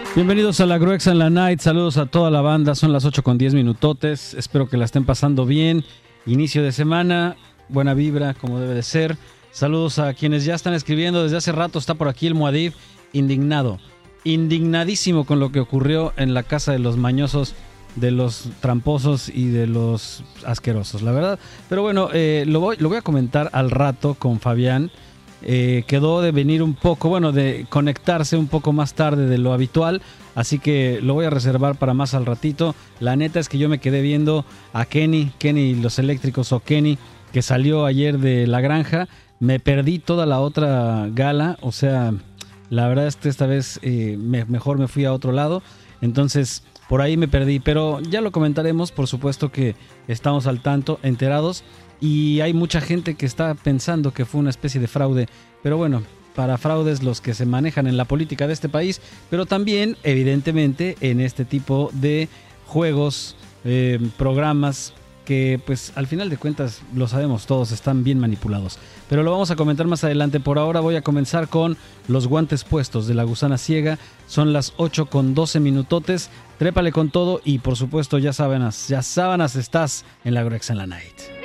Bienvenidos a la Gruexa en la Night, saludos a toda la banda, son las 8:10 minutotes, espero que la estén pasando bien, inicio de semana, buena vibra como debe de ser, saludos a quienes ya están escribiendo, desde hace rato está por aquí el Muad'Dib, indignadísimo con lo que ocurrió en la casa de los mañosos, de los tramposos y de los asquerosos, la verdad, pero bueno, lo voy a comentar al rato con Fabián. Quedó de venir un poco, bueno, de conectarse un poco más tarde de lo habitual, así que lo voy a reservar para más al ratito. La neta es que yo me quedé viendo a Kenny los eléctricos o Kenny, que salió ayer de la granja. Me perdí toda la otra gala, o sea, la verdad es que esta vez mejor me fui a otro lado, entonces por ahí me perdí, pero ya lo comentaremos, por supuesto que estamos al tanto, enterados. Y hay mucha gente que está pensando que fue una especie de fraude, pero bueno, para fraudes los que se manejan en la política de este país, pero también evidentemente en este tipo de juegos, programas que pues al final de cuentas lo sabemos todos, están bien manipulados. Pero lo vamos a comentar más adelante. Por ahora voy a comenzar con los guantes puestos de la gusana ciega. Son las 8:12 minutotes. Trépale con todo y por supuesto ya sábanas estás en la Gruexa en la Night.